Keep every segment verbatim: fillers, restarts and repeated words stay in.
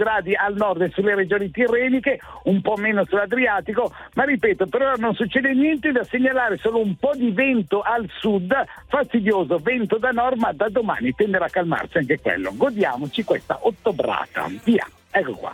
gradi al nord e sulle regioni tirreniche, un po' meno sull'Adriatico, ma ripeto, per ora non succede niente, da segnalare solo un po' di vento al sud, fastidioso vento da nord, ma da domani tenderà a calmarsi anche quello. Godiamoci questa ottobrata, via, ecco qua.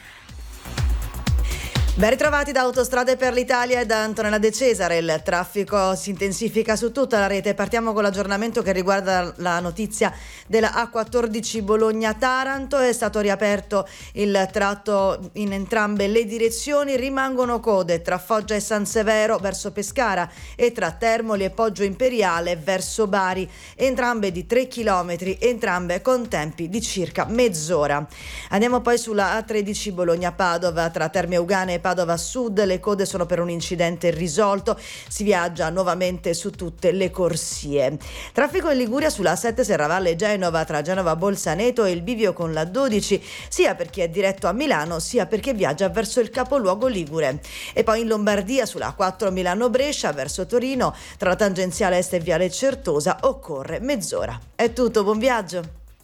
Ben ritrovati da Autostrade per l'Italia e da Antonella De Cesare. Il traffico si intensifica su tutta la rete. Partiamo con l'aggiornamento che riguarda la notizia della A quattordici Bologna-Taranto. È stato riaperto il tratto in entrambe le direzioni. Rimangono code tra Foggia e San Severo verso Pescara e tra Termoli e Poggio Imperiale verso Bari, entrambe di tre chilometri, entrambe con tempi di circa mezz'ora. Andiamo poi sulla A tredici Bologna-Padova tra Terme Eugane e Padova Sud. Le code sono per un incidente irrisolto, si viaggia nuovamente su tutte le corsie. Traffico in Liguria sulla A sette Serravalle Genova tra Genova Bolzaneto e il bivio con la dodici, sia per chi è diretto a Milano sia per chi viaggia verso il capoluogo ligure. E poi in Lombardia sulla A quattro Milano Brescia verso Torino tra la tangenziale est e Viale Certosa occorre mezz'ora. È tutto, buon viaggio.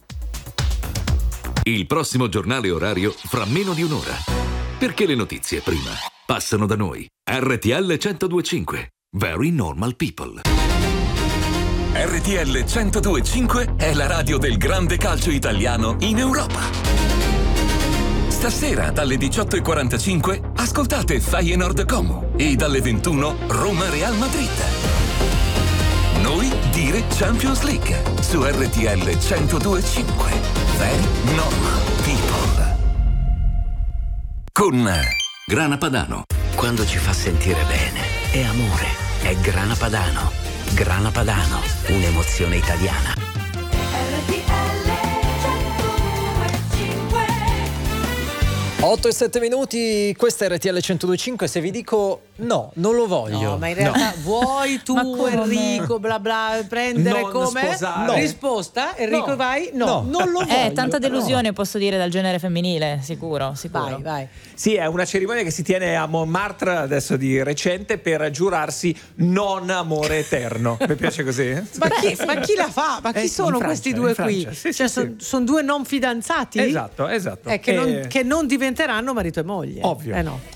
Il prossimo giornale orario fra meno di un'ora. Perché le notizie prima passano da noi. R T L centodue e cinque. Very normal people. R T L centodue e cinque è la radio del grande calcio italiano in Europa. Stasera dalle diciotto e quarantacinque ascoltate Feyenoord Como e dalle ventuno Roma Real Madrid. Noi dire Champions League su R T L centodue e cinque. Very normal people. Con Grana Padano. Quando ci fa sentire bene, è amore, è Grana Padano. Grana Padano, un'emozione italiana. otto e sette minuti, questa è R T L centodue e cinque. Se vi dico no, non lo voglio. No, ma in realtà no. vuoi tu, Enrico, bla bla, prendere non come no. risposta? Enrico, no. vai? No, no, non lo voglio. Eh, tanta delusione, no. Posso dire, dal genere femminile, sicuro, sicuro. Vai, vai. Sì, è una cerimonia che si tiene a Montmartre adesso di recente per giurarsi non amore eterno. Mi piace così? Ma chi, ma chi la fa? Ma chi eh, sono Francia, questi due qui? Sì, cioè, sì, sono sì. son due non fidanzati? Esatto, esatto. Eh, che, eh, non, che non diventeranno marito e moglie. Ovvio. Eh no.